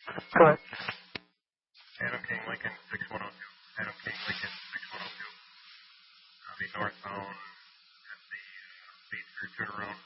Correct. Adam King Lincoln 6102. Adam King Lincoln 6102. The northbound at the lead through turnaround.